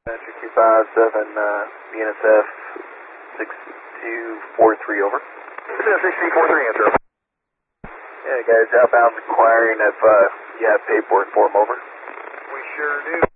Metric 257, BNSF 6243, over. BNSF 6243, answer. Yeah, guys, outbound inquiring if you have paperwork for them, over. We sure do.